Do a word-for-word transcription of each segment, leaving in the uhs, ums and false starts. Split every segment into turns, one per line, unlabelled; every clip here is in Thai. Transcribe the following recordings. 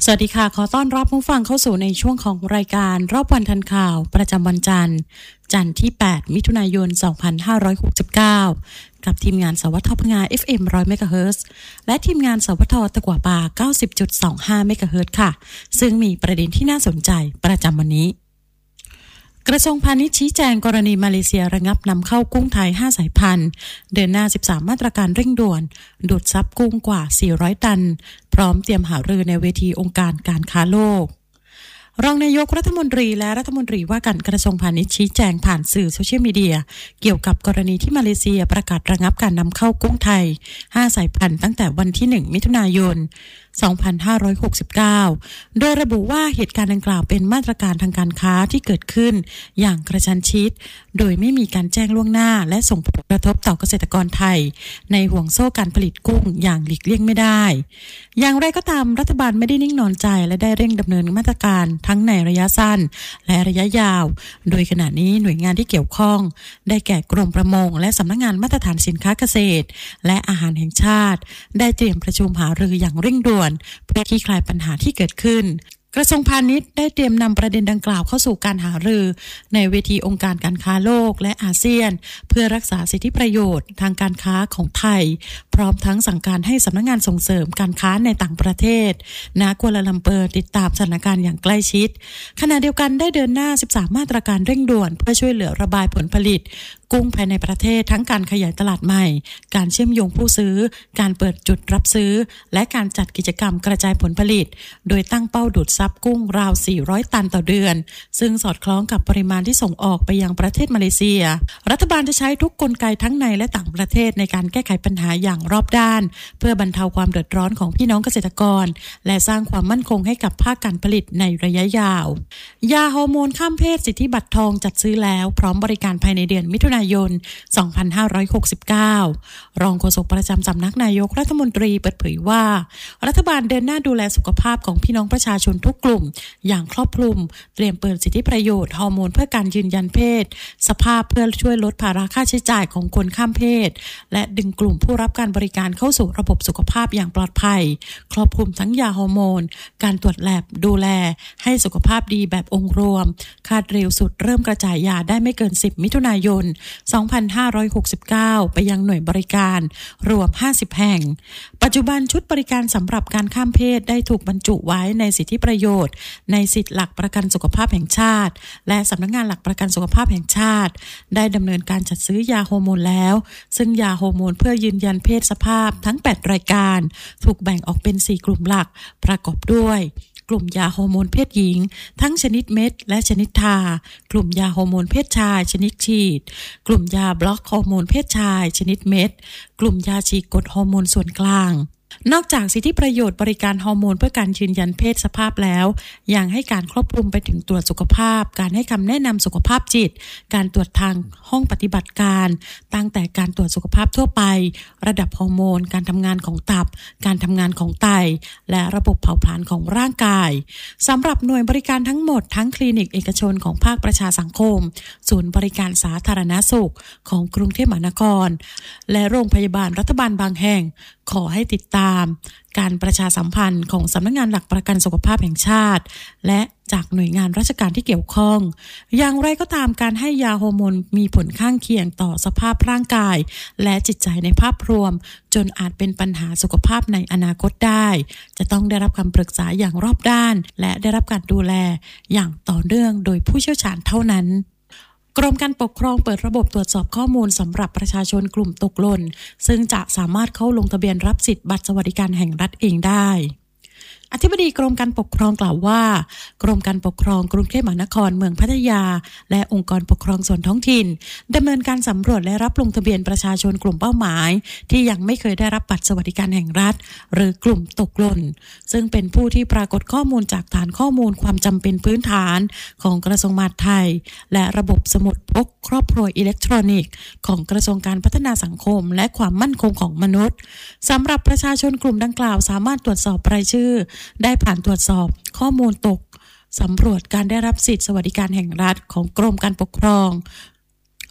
สวัสดีค่ะขอต้อนรับผู้ฟังเข้าสู่ในช่วงของรายการรอบวันทันข่าวประจำวันจันทร์จันทร์ที่แปดมิถุนายนสองพันห้าร้อยหกสิบเก้ากับทีมงานสวทพังงา เอฟ เอ็ม หนึ่งร้อยเมกะเฮิรตซ์และทีมงานสวทตะกั่วป่า เก้าสิบจุดสองห้าเมกะเฮิรตซ์ค่ะซึ่งมีประเด็นที่น่าสนใจประจำวันนี้กระทรวงพาณิชย์ชี้แจงกรณีมาเลเซียระงับนำเข้ากุ้งไทยห้าสายพันธุ์เดินหน้าสิบสามมาตรการเร่งด่วนดูดซับกุ้งกว่าสี่ร้อยตันพร้อมเตรียมหารือในเวทีองค์การการค้าโลกรองนายกรัฐมนตรีและรัฐมนตรีว่าการกระทรวงพาณิชย์ชี้แจงผ่านสื่อโซเชียลมีเดียเกี่ยวกับกรณีที่มาเลเซียประกาศระงับการนำเข้ากุ้งไทยห้าสายพันธุ์ตั้งแต่วันที่หนึ่งมิถุนายนสองพันห้าร้อยหกสิบเก้าโดยระบุว่าเหตุการณ์ดังกล่าวเป็นมาตรการทางการค้าที่เกิดขึ้นอย่างกระชั้นชิดโดยไม่มีการแจ้งล่วงหน้าและส่งผลกระทบต่อเกษตรกรไทยในห่วงโซ่การผลิตกุ้งอย่างหลีกเลี่ยงไม่ได้อย่างไรก็ตามรัฐบาลไม่ได้นิ่งนอนใจและได้เร่งดำเนินมาตรการทั้งในระยะสั้นและระยะยาวโดยขณะนี้หน่วยงานที่เกี่ยวข้องได้แก่กรมประมงและสำนักงานมาตรฐานสินค้าเกษตรและอาหารแห่งชาติได้เตรียมประชุมหารืออย่างเร่งด่วนเพื่อคลี่คลายปัญหาที่เกิดขึ้นกระทรวงพาณิชย์ได้เตรียมนำประเด็นดังกล่าวเข้าสู่การหารือในเวทีองค์การการค้าโลกและอาเซียนเพื่อรักษาสิทธิประโยชน์ทางการค้าของไทยพร้อมทั้งสั่งการให้สำนักงานส่งเสริมการค้าในต่างประเทศณกัวลาลัมเปอร์ติดตามสถานการณ์อย่างใกล้ชิดขณะเดียวกันได้เดินหน้าสิบสามมาตรการเร่งด่วนเพื่อช่วยเหลือระบายผลผลิตกุ้งภายในประเทศทั้งการขยายตลาดใหม่การเชื่อมโยงผู้ซื้อการเปิดจุดรับซื้อและการจัดกิจกรรมกระจายผลผลิตโดยตั้งเป้าดูดซับกุ้งราวสี่ร้อยตันต่อเดือนซึ่งสอดคล้องกับปริมาณที่ส่งออกไปยังประเทศมาเลเซียรัฐบาลจะใช้ทุกกลไกทั้งในและต่างประเทศในการแก้ไขปัญหาอย่างรอบด้านเพื่อบรรเทาความเดือดร้อนของพี่น้องเกษตรกรและสร้างความมั่นคงให้กับภาคการผลิตในระยะยาวยาฮอร์โมนข้ามเพศสิทธิบัตรทองจัดซื้อแล้วพร้อมบริการภายในเดือนมิถุนายนสองพันห้าร้อยหกสิบเก้ารองโฆษกประจำสำนักนายกรัฐมนตรีเปิดเผยว่ารัฐบาลเดินหน้าดูแลสุขภาพของพี่น้องประชาชนทุกกลุ่มอย่างครอบคลุมเตรียมเปิดสิทธิประโยชน์ฮอร์โมนเพื่อการยืนยันเพศสภาพเพื่อช่วยลดภาระค่าใช้จ่ายของคนข้ามเพศและดึงกลุ่มผู้รับการบริการเข้าสู่ระบบสุขภาพอย่างปลอดภัยครอบคลุมทั้งยาฮอร์โมนการตรวจแลบดูแลให้สุขภาพดีแบบองค์รวมคาดเร็วสุดเริ่มกระจายยาได้ไม่เกินสิบมิถุนายนสองพันห้าร้อยหกสิบเก้าไปยังหน่วยบริการรวมห้าสิบแห่งปัจจุบันชุดบริการสำหรับการข้ามเพศได้ถูกบรรจุไว้ในสิทธิประโยชน์ในสิทธิหลักประกันสุขภาพแห่งชาติและสำนักงานหลักประกันสุขภาพแห่งชาติได้ดำเนินการจัดซื้อยาฮอร์โมนแล้วซึ่งยาฮอร์โมนเพื่อยืนยันเพศสภาพทั้งแปดรายการถูกแบ่งออกเป็นสี่กลุ่มหลักประกอบด้วยกลุ่มยาฮอร์โมนเพศหญิงทั้งชนิดเม็ดและชนิดทากลุ่มยาฮอร์โมนเพศชายชนิดฉีดกลุ่มยาบล็อกฮอร์โมนเพศชายชนิดเม็ดกลุ่มยาฉีดกรดฮอร์โมนส่วนกลางนอกจากสิทธิประโยชน์บริการฮอร์โมนเพื่อการยืนยันเพศสภาพแล้วยังให้การครอบคลุมไปถึงตรวจสุขภาพการให้คำแนะนำสุขภาพจิตการตรวจทางห้องปฏิบัติการตั้งแต่การตรวจสุขภาพทั่วไประดับฮอร์โมนการทำงานของตับการทำงานของไตและระบบเผาผลาญของร่างกายสำหรับหน่วยบริการทั้งหมดทั้งคลินิกเอกชนของภาคประชาสังคมศูนย์บริการสาธารณสุขของกรุงเทพมหานครและโรงพยาบาลรัฐบาลบางแห่งขอให้ติดตามการประชาสัมพันธ์ของสำนักงานหลักประกันสุขภาพแห่งชาติและจากหน่วยงานราชการที่เกี่ยวข้องอย่างไรก็ตามการให้ยาฮอร์โมนมีผลข้างเคียงต่อสภาพร่างกายและจิตใจในภาพรวมจนอาจเป็นปัญหาสุขภาพในอนาคตได้จะต้องได้รับคำปรึกษาอย่างรอบด้านและได้รับการดูแลอย่างต่อเนื่องโดยผู้เชี่ยวชาญเท่านั้นกรมการปกครองเปิดระบบตรวจสอบข้อมูลสำหรับประชาชนกลุ่มตกหล่นซึ่งจะสามารถเข้าลงทะเบียนรับสิทธิบัตรสวัสดิการแห่งรัฐเองได้อธิบดีกรมการปกครองกล่าวว่ากรมการปกครองกรุงเทพมหานครเมืองพัทยาและองค์กรปกครองส่วนท้องถิ่นดำเนินการสำรวจและรับลงทะเบียนประชาชนกลุ่มเป้าหมายที่ยังไม่เคยได้รับบัตรสวัสดิการแห่งรัฐหรือกลุ่มตกหล่นซึ่งเป็นผู้ที่ปรากฏข้อมูลจากฐานข้อมูลความจำเป็นพื้นฐานของกระทรวงมหาดไทยและระบบสมุดพกครอบครัวอิเล็กทรอนิกส์ของกระทรวงการพัฒนาสังคมและความมั่นคงของมนุษย์สำหรับประชาชนกลุ่มดังกล่าวสามารถตรวจสอบรายชื่อได้ผ่านตรวจสอบข้อมูลตกสำรวจการได้รับสิทธิสวัสดิการแห่งรัฐของกรมการปกครอง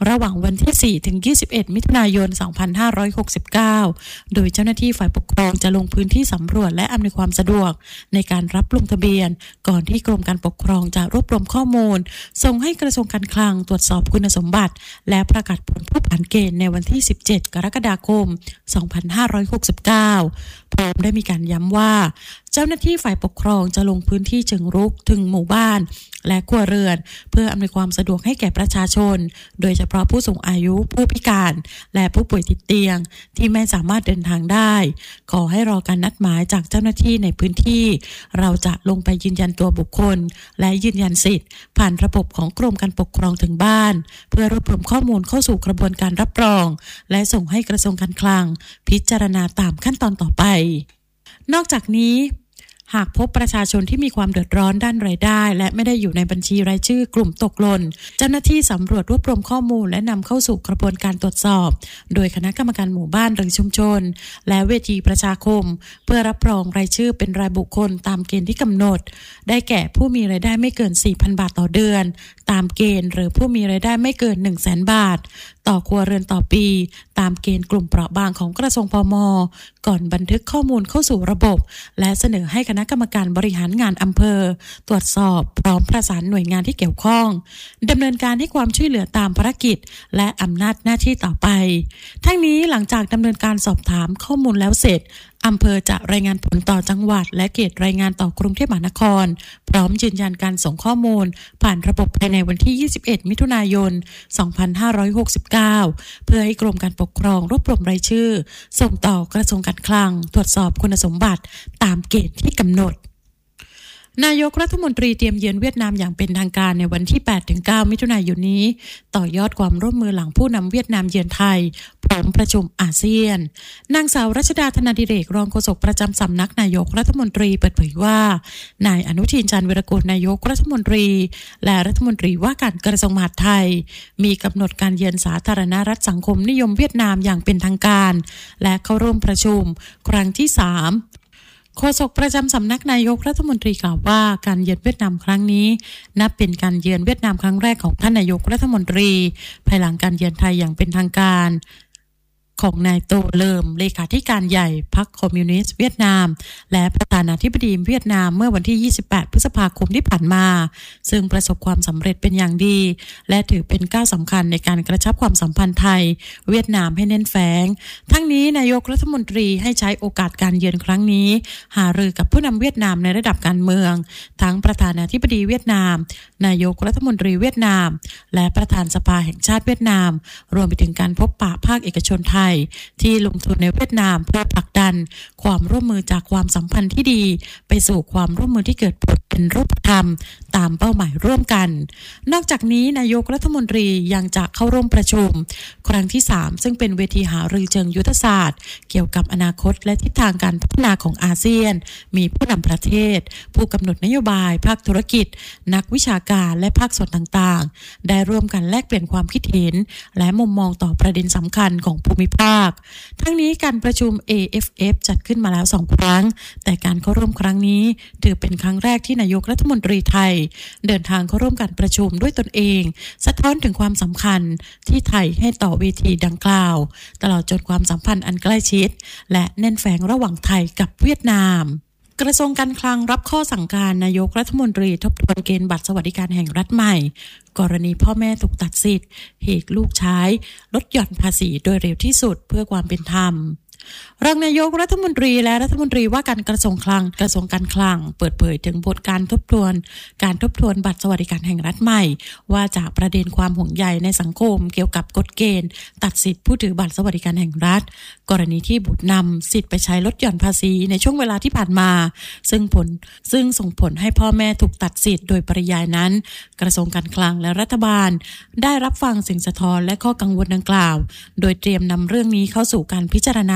ระหว่างวันที่สี่ถึงยี่สิบเอ็ดมิถุนายนสองพันห้าร้อยหกสิบเก้าโดยเจ้าหน้าที่ฝ่ายปกครองจะลงพื้นที่สำรวจและอำนวยความสะดวกในการรับลงทะเบียนก่อนที่กรมการปกครองจะรวบรวมข้อมูลส่งให้กระทรวงการคลังตรวจสอบคุณสมบัติและประกาศผลผู้ผ่านเกณฑ์ในวันที่สิบเจ็ดกรกฎาคมสองพันห้าร้อยหกสิบเก้าพร้อมได้มีการย้ำว่าเจ้าหน้าที่ฝ่ายปกครองจะลงพื้นที่เชิงรุกถึงหมู่บ้านและครัวเรือนเพื่ออำนวยความสะดวกให้แก่ประชาชนโดยเฉพาะผู้สูงอายุผู้พิการและผู้ป่วยติดเตียงที่ไม่สามารถเดินทางได้ขอให้รอการนัดหมายจากเจ้าหน้าที่ในพื้นที่เราจะลงไปยืนยันตัวบุคคลและยืนยันสิทธิ์ผ่านระบบของกรมการปกครองถึงบ้านเพื่อรวบรวมข้อมูลเข้าสู่กระบวนการรับรองและส่งให้กระทรวงการคลังพิจารณาตามขั้นตอนต่อไปนอกจากนี้หากพบประชาชนที่มีความเดือดร้อนด้านรายได้และไม่ได้อยู่ในบัญชีรายชื่อกลุ่มตกหล่นเจ้าหน้าที่สำรวจรวบรวมข้อมูลและนำเข้าสู่กระบวนการตรวจสอบโดยคณะกรรมการหมู่บ้านหรือชุมชนและเวทีประชาคมเพื่อรับรองรายชื่อเป็นรายบุคคลตามเกณฑ์ที่กำหนดได้แก่ผู้มีรายได้ไม่เกิน สี่พัน บาทต่อเดือนตามเกณฑ์หรือผู้มีรายได้ไม่เกิน หนึ่งแสน บาทต่อครัวเรือนต่อปีตามเกณฑ์กลุ่มเปราะบางของกระทรวงพม.ก่อนบันทึกข้อมูลเข้าสู่ระบบและเสนอให้คณะกรรมการบริหารงานอำเภอตรวจสอบพร้อมประสานหน่วยงานที่เกี่ยวข้องดำเนินการให้ความช่วยเหลือตามภารกิจและอำนาจหน้าที่ต่อไปทั้งนี้หลังจากดำเนินการสอบถามข้อมูลแล้วเสร็จอำเภอจะรายงานผลต่อจังหวัดและเขตรายงานต่อกรุงเทพมหานครพร้อมยืนยันการส่งข้อมูลผ่านระบบภายในวันที่ยี่สิบเอ็ดมิถุนายนสองพันห้าร้อยหกสิบเก้าเพื่อให้กรมการปกครองรวบรวมรายชื่อส่งต่อกระทรวงการคลังตรวจสอบคุณสมบัติตามเกณฑ์ที่กำหนดนายกรัฐมนตรีเตรียมเยือนเวียดนามอย่างเป็นทางการในวันที่ แปดถึงเก้า มิถุนายนนี้ต่อยอดความร่วมมือหลังผู้นำเวียดนามเยือนไทยพร้อมประชุมอาเซียนนางสาวรัชดาธนาดิเรกรองโฆษกประจำสำนักนายกรัฐมนตรีเปิดเผยว่านายอนุทินชาญวีรกูลนายกรัฐมนตรีและรัฐมนตรีว่าการกระทรวงมหาดไทยมีกำหนดการเยือนสาธารณรัฐสังคมนิยมเวียดนามอย่างเป็นทางการและเข้าร่วมประชุมครั้งที่สามโฆษกประจำสำนักนายกรัฐมนตรีกล่าวว่าการเยือนเวียดนามครั้งนี้นับเป็นการเยือนเวียดนามครั้งแรกของท่านนายกรัฐมนตรีภายหลังการเยือนไทยอย่างเป็นทางการของนายโตเลิมเลขาธิการใหญ่พรรคคอมมิวนิสต์เวียดนามและประธานาธิบดีเวียดนามเมื่อวันที่ยี่สิบแปดพฤษภาคมที่ผ่านมาซึ่งประสบความสำเร็จเป็นอย่างดีและถือเป็นก้าวสำคัญในการกระชับความสัมพันธ์ไทยเวียดนามให้แน่นแฟ้งทั้งนี้นายกรัฐมนตรีให้ใช้โอกาสการเยือนครั้งนี้หารือกับผู้นำเวียดนามในระดับการเมืองทั้งประธานาธิบดีเวียดนามนายกรัฐมนตรีเวียดนามและประธานสภาแห่งชาติเวียดนามรวมไปถึงการพบปะภาคเอกชนไทยที่ลงทุนในเวียดนามเพื่อผลักดันความร่วมมือจากความสัมพันธ์ที่ดีไปสู่ความร่วมมือที่เกิดผลเป็นรูปธรรมตามเป้าหมายร่วมกันนอกจากนี้นายกรัฐมนตรียังจะเข้าร่วมประชุมครั้งที่สามซึ่งเป็นเวทีหารือเชิงยุทธศาสตร์เกี่ยวกับอนาคตและทิศทางการพัฒนาของอาเซียนมีผู้นำประเทศผู้กำหนดนโยบายภาคธุรกิจนักวิชาการและภาคส่วนต่างๆได้ร่วมกันแลกเปลี่ยนความคิดเห็นและมุมมองต่อประเด็นสำคัญของภูมิภาคทั้งนี้การประชุม เอ เอฟ เอฟ จัดขึ้นมาแล้วสองครั้งแต่การเข้าร่วมครั้งนี้ถือเป็นครั้งแรกที่นายกรัฐมนตรีไทยเดินทางเข้าร่วมการประชุมด้วยตนเองสะท้อนถึงความสำคัญที่ไทยให้ต่อเวทีดังกล่าวตลอดจนความสัมพันธ์อันใกล้ชิดและแน่นแฟ้งระหว่างไทยกับเวียดนามกระทรวงการคลังรับข้อสั่งการนายกรัฐมนตรีทบทวนเกณฑ์บัตรสวัสดิการแห่งรัฐใหม่กรณีพ่อแม่ถูกตัดสิทธิ์เหตุลูกใช้ลดหย่อนภาษีโดยเร็วที่สุดเพื่อความเป็นธรรมรองนายกรัฐมนตรีและรัฐมนตรีว่าการกระทรวงคลังกระทรวงการคลังเปิดเผยถึงบทการทบทวนการทบทวนบัตรสวัสดิการแห่งรัฐใหม่ว่าจากประเด็นความห่วงใยในสังคมเกี่ยวกับกฎเกณฑ์ตัดสิทธิผู้ถือบัตรสวัสดิการแห่งรัฐกรณีที่บุตรนำสิทธิ์ไปใช้ลดหย่อนภาษีในช่วงเวลาที่ผ่านมาซึ่งผลซึ่งส่งผลให้พ่อแม่ถูกตัดสิทธิ์โดยปริยายนั้นกระทรวงการคลังและรัฐบาลได้รับฟังสิ่งสะท้อนและข้อกังวลดังกล่าวโดยเตรียมนำเรื่องนี้เข้าสู่การพิจารณา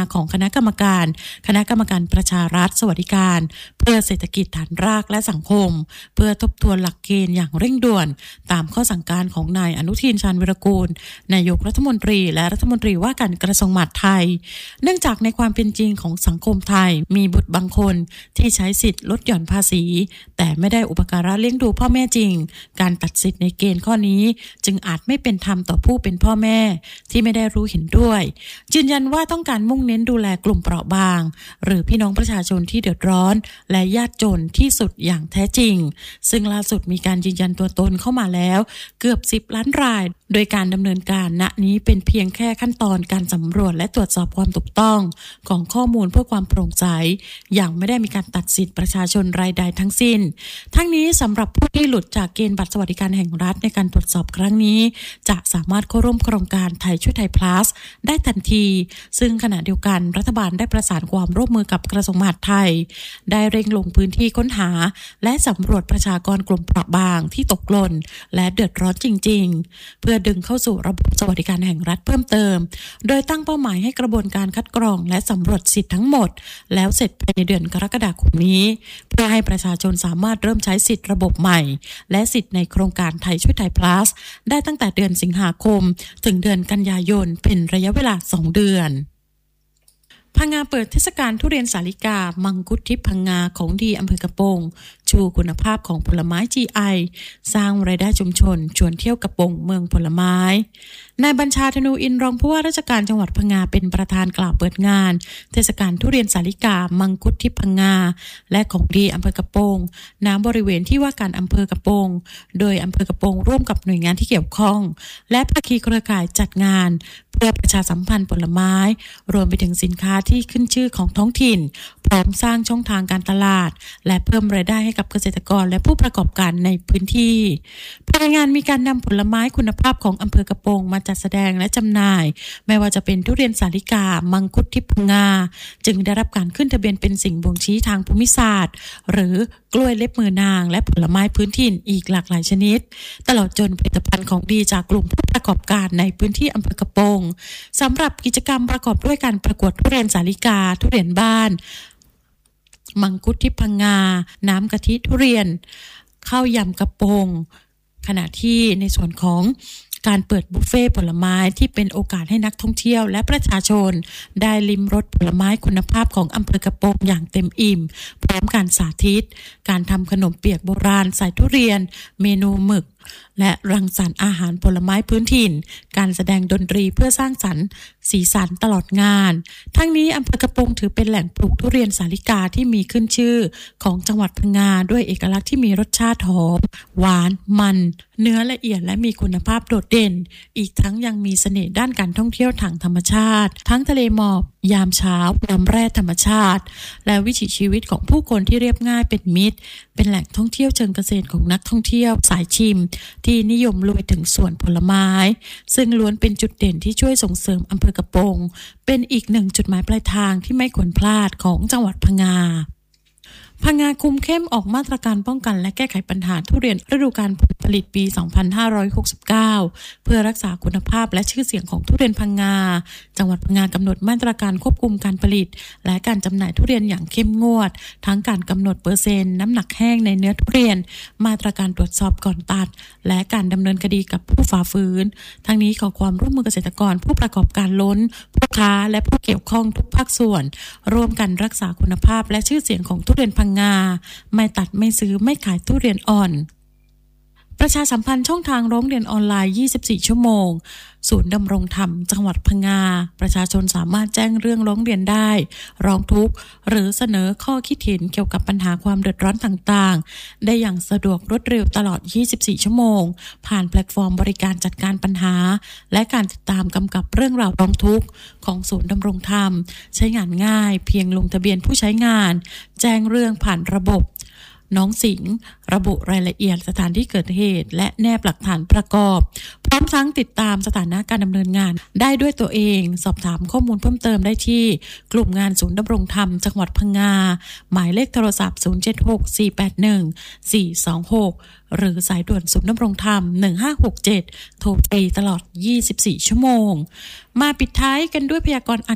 ของคณะกรรมการคณะกรรมการประชารัฐสวัสดิการเพื่อเศรษฐกิจฐานรากและสังคมเพื่อทบทวนหลักเกณฑ์อย่างเร่งด่วนตามข้อสั่งการของนายอนุทินชาญวิรากูลนายกรัฐมนตรีและรัฐมนตรีว่าการกระทรวงมหาดไทยเนื่องจากในความเป็นจริงของสังคมไทยมีบุตรบางคนที่ใช้สิทธิ์ลดหย่อนภาษีแต่ไม่ได้อุปการะเลี้ยงดูพ่อแม่จริงการตัดสิทธิ์ในเกณฑ์ข้อนี้จึงอาจไม่เป็นธรรมต่อผู้เป็นพ่อแม่ที่ไม่ได้รู้เห็นด้วยยืนยันว่าต้องการมุ่งเน้นดูแลกลุ่มเปราะบางหรือพี่น้องประชาชนที่เดือดร้อนและยากจนที่สุดอย่างแท้จริงซึ่งล่าสุดมีการยืนยันตัวตนเข้ามาแล้วเกือบสิบล้านรายโดยการดำเนินการณนี้เป็นเพียงแค่ขั้นตอนการสำรวจและตรวจสอบความถูกต้องของข้อมูลเพื่อความโปร่งใสอย่างไม่ได้มีการตัดสิทธิประชาชนรายใดทั้งสิ้นทั้งนี้สำหรับผู้ที่หลุดจากเกณฑ์บัตรสวัสดิการแห่งรัฐในการตรวจสอบครั้งนี้จะสามารถเข้าร่วมโครงการไทยช่วยไทย plus ได้ทันทีซึ่งขณะเดียวกันรัฐบาลได้ประสานความร่วมมือกับกระทรวงมหาดไทยได้เร่งลงพื้นที่ค้นหาและสำรวจประชากรกลุ่มเปราะบางที่ตกหล่นและเดือดร้อนจริงๆเพื่อดึงเข้าสู่ระบบสวัสดิการแห่งรัฐเพิ่มเติมโดยตั้งเป้าหมายให้กระบวนการคัดกรองและสำรวจสิทธิ์ทั้งหมดแล้วเสร็จภายในเดือนกรกฎาคมนี้เพื่อให้ประชาชนสามารถเริ่มใช้สิทธิ์ระบบใหม่และสิทธิ์ในโครงการไทยช่วยไทย plus ได้ตั้งแต่เดือนสิงหาคมถึงเดือนกันยายนเป็นระยะเวลาสองเดือนพังงาเปิดเทศกาลทุเรียนสาลิกามังคุดทิพย์พังงาของดีอำเภอกระโปงชูคุณภาพของผลไม้ จี ไอ สร้างรายได้ชุมชนชวนเที่ยวกระโปงเมืองผลไม้นายบัญชาธนูอินรองผู้ว่าราชการจังหวัดพังงาเป็นประธานกล่าวเปิดงานเทศกาลทุเรียนสาลิกามังคุดทิพย์พังงาและของดีอำเภอกระโปงณบริเวณที่ว่าการอำเภอกระโปงโดยอำเภอกระโปงร่วมกับหน่วยงานที่เกี่ยวข้องและภาคีเครือข่ายจัดงานเพื่อประชาสัมพันธ์ผลไม้รวมไปถึงสินค้าที่ขึ้นชื่อของท้องถิ่นพร้อมสร้างช่องทางการตลาดและเพิ่มรายได้ให้กับเกษตรกรและผู้ประกอบการในพื้นที่ภายในงานมีการนำผลไม้คุณภาพของอำเภอกระโปงมาจัดแสดงและจำหน่ายไม่ว่าจะเป็นทุเรียนสาลิกามังคุดทิพย์พังงาจึงได้รับการขึ้นทะเบียนเป็นสิ่งบ่งชี้ทางภูมิศาสตร์หรือกล้วยเล็บมือนางและผลไม้พื้นถิ่นอีกหลากหลายชนิดตลอดจนผลิตภัณฑ์ของดีจากกลุ่มผู้ประกอบการในพื้นที่อำเภอกระโปงสำหรับกิจกรรมประกอบด้วยการประกวดทุเรียนสาลิกาทุเรียนบ้านมังคุดทิพย์พังงาน้ำกะทิทุเรียนข้าวยำกระโปงขณะที่ในส่วนของการเปิดบุฟเฟ่ผลไม้ที่เป็นโอกาสให้นักท่องเที่ยวและประชาชนได้ลิ้มรสผลไม้คุณภาพของอำเภอกระโปงอย่างเต็มอิ่มพร้อมการสาธิตการทำขนมเปียกโบราณใส่ทุเรียนเมนูหมึกและรังสรรค์อาหารผลไม้พื้นถิ่นการแสดงดนตรีเพื่อสร้างสรรค์สีสันตลอดงานทั้งนี้อำเภอกระโปงถือเป็นแหล่งปลูกทุเรียนสาลิกาที่มีขึ้นชื่อของจังหวัดพังงาด้วยเอกลักษณ์ที่มีรสชาติหอมหวานมันเนื้อละเอียดและมีคุณภาพโดดเด่นอีกทั้งยังมีเสน่ห์ด้านการท่องเที่ยวทางธรรมชาติทั้งทะเลหมอกยามเช้าน้ำแร่ธรรมชาติและวิถีชีวิตของผู้คนที่เรียบง่ายเป็นมิตรเป็นแหล่งท่องเที่ยวเชิงเกษตรของนักท่องเที่ยวสายชิมที่นิยมลุยถึงสวนผลไม้ซึ่งล้วนเป็นจุดเด่นที่ช่วยส่งเสริมอำเภอกระโปงเป็นอีกหนึ่งจุดหมายปลายทางที่ไม่ควรพลาดของจังหวัดพังงาพังงาคุมเข้มออกมาตรการป้องกันและแก้ไขปัญหาทุเรียนฤดูกาลผลผลิตปี สองพันห้าร้อยหกสิบเก้า เพื่อรักษาคุณภาพและชื่อเสียงของทุเรียนพังงาจังหวัดพังงากำหนดมาตรการควบคุมการผลิตและการจำหน่ายทุเรียนอย่างเข้มงวดทั้งการกำหนดเปอร์เซ็นต์น้ำหนักแห้งในเนื้อทุเรียนมาตรการตรวจสอบก่อนตัดและการดำเนินคดีกับผู้ฝ่าฝืนทั้งนี้ขอความร่วมมือเกษตรกรผู้ประกอบการล้นผู้ค้าและผู้เกี่ยวข้องทุกภาคส่วนร่วมกันรักษาคุณภาพและชื่อเสียงของทุเรียนพังงาไม่ตัดไม่ซื้อไม่ขายทุเรียนอ่อนประชาสัมพันธ์ช่องทางร้องเรียนออนไลน์ยี่สิบสี่ชั่วโมงศูนย์ดำรงธรรมจังหวัดพังงาประชาชนสามารถแจ้งเรื่องร้องเรียนได้ร้องทุกข์หรือเสนอข้อคิดเห็นเกี่ยวกับปัญหาความเดือดร้อนต่างๆได้อย่างสะดวกรวดเร็วตลอดยี่สิบสี่ชั่วโมงผ่านแพลตฟอร์มบริการจัดการปัญหาและการติดตามกำกับเรื่องราวร้องทุกข์ของศูนย์ดำรงธรรมใช้งานง่ายเพียงลงทะเบียนผู้ใช้งานแจ้งเรื่องผ่านระบบน้องสิงห์ระบุรายละเอียดสถานที่เกิดเหตุและแนบหลักฐานประกอบพร้อมทั้งติดตามสถานะการดำเนินงานได้ด้วยตัวเองสอบถามข้อมูลเพิ่มเติมได้ที่กลุ่มงานศูนย์ดำรงธรรมจังหวัดพังงาหมายเลขโทรศัพท์ศูนย์ เจ็ด หก สี่ แปด หนึ่ง สี่ สอง หกหรือสายด่วนศูนย์ดำรงธรรมหนึ่งห้าหกเจ็ดโทรฟรีตลอดยี่สิบสี่ชั่วโมงมาปิดท้ายกันด้วยพยากรณ์อากาศ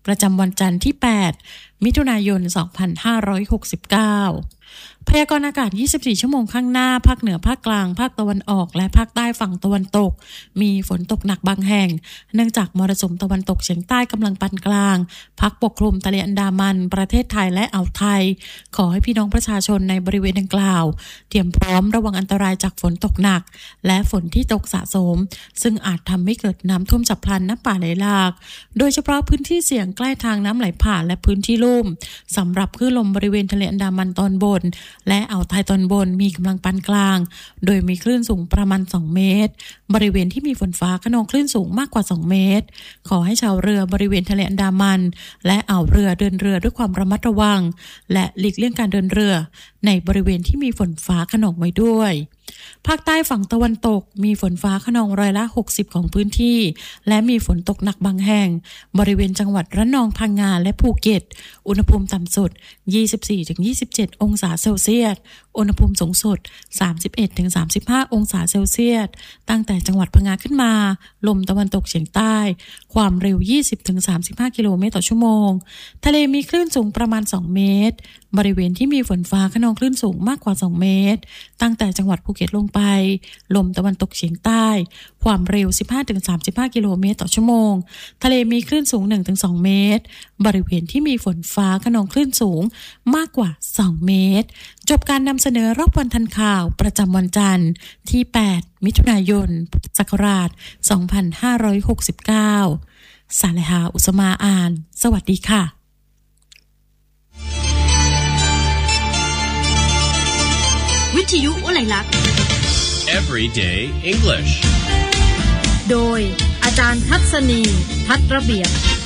ประจำวันจันทร์ที่แปดมิถุนายนสองพันห้าร้อยหกสิบเก้าพยากรณ์อากาศยี่สิบสี่ชั่วโมงข้างหน้าภาคเหนือภาคกลางภาคตะวันออกและภาคใต้ฝั่งตะวันตกมีฝนตกหนักบางแห่งเนื่องจากมรสุมตะวันตกเฉียงใต้กำลังปานกลางพัดปกคลุมทะเลอันดามันประเทศไทยและอ่าวไทยขอให้พี่น้องประชาชนในบริเวณดังกล่าวเตรียมพร้อมระวังอันตรายจากฝนตกหนักและฝนที่ตกสะสมซึ่งอาจทำให้เกิดน้ำท่วมฉับพลันน้ำป่าไหลหลากโดยเฉพาะพื้นที่เสี่ยงใกล้ทางน้ำไหลผ่านและพื้นที่ลุ่มสำหรับคลื่นลมบริเวณทะเลอันดามันตอนบนและอ่าวไทยตอนบนมีกำลังปานกลางโดยมีคลื่นสูงประมาณสองเมตรบริเวณที่มีฝนฟ้าคะนองคลื่นสูงมากกว่าสองเมตรขอให้ชาวเรือบริเวณทะเลอันดามันและอ่าวเรือเดินเรือด้วยความระมัดระวังและหลีกเลี่ยงการเดินเรือในบริเวณที่มีฝนฟ้าคะนองไว้ด้วยภาคใต้ฝั่งตะวันตกมีฝนฟ้าคะนองร้อยละหกสิบของพื้นที่และมีฝนตกหนักบางแห่งบริเวณจังหวัดระนองพังงาและภูเก็ตอุณหภูมิต่ำสุด ยี่สิบสี่ถึงยี่สิบเจ็ด องศาเซลเซียสอุณหภูมิสูงสุด สามสิบเอ็ดถึงสามสิบห้า องศาเซลเซียสตั้งแต่จังหวัดพังงาขึ้นมาลมตะวันตกเฉียงใต้ความเร็ว ยี่สิบถึงสามสิบห้า กิโลเมตรต่อชั่วโมงทะเลมีคลื่นสูงประมาณสองเมตรบริเวณที่มีฝนฟ้าคะนองคลื่นสูงมากกว่าสองเมตรตั้งแต่จังหวัดภูเก็ตลงไปลมตะวันตกเฉียงใต้ความเร็ว สิบห้าถึงสามสิบห้า กิโลเมตรต่อชั่วโมงทะเลมีคลื่นสูง หนึ่งถึงสอง เมตรบริเวณที่มีฝนฟ้าคะนองคลื่นสูงมากกว่าสองเมตรจบการนำเสนอรอบวันทันข่าวประจำวันจันทร์ที่แปดมิถุนายนพุทธศักราชสองพันห้าร้อยหกสิบเก้าสาเลหาอุสมาอ่านสวัสดีค่ะ
วิทยุอะไรลักษณ์
Everyday English
โดยอาจารย์ทัศนีทัศน์ระเบียบ